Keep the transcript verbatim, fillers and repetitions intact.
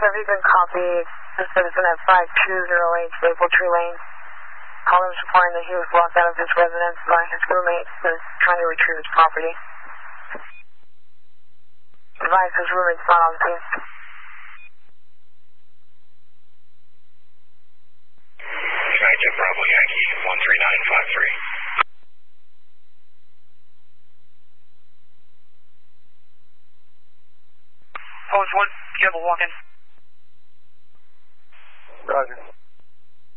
have you been copied? The citizen at five two zero eight Maple Tree Lane. Call him reporting that he was locked out of his residence by his roommate who is trying to retrieve his property. Advise his roommate's not on scene. United Bravo Yankee one three nine five three. Pose one, you have a walk-in.